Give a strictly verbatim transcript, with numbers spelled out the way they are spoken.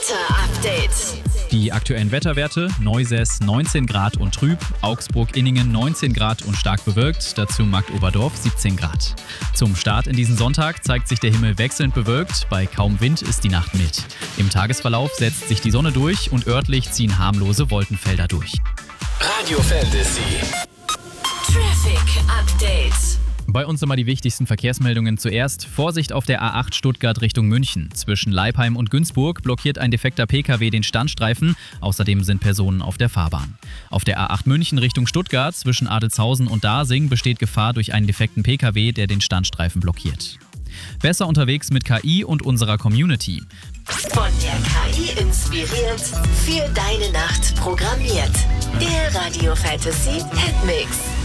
Wetter-Update. Die aktuellen Wetterwerte: Neusäß neunzehn Grad und trüb, Augsburg-Inningen neunzehn Grad und stark bewölkt, dazu Marktoberdorf siebzehn Grad. Zum Start in diesen Sonntag zeigt sich der Himmel wechselnd bewölkt, bei kaum Wind ist die Nacht mild. Im Tagesverlauf setzt sich die Sonne durch und örtlich ziehen harmlose Wolkenfelder durch. Radio Fantasy. Traffic Update. Bei uns immer die wichtigsten Verkehrsmeldungen zuerst. Vorsicht auf der A acht Stuttgart Richtung München. Zwischen Leipheim und Günzburg blockiert ein defekter Pkw den Standstreifen. Außerdem sind Personen auf der Fahrbahn. Auf der A acht München Richtung Stuttgart zwischen Adelzhausen und Dasing besteht Gefahr durch einen defekten Pkw, der den Standstreifen blockiert. Besser unterwegs mit K I und unserer Community. Von der K I inspiriert, für deine Nacht programmiert. Der Radio Fantasy Hitmix.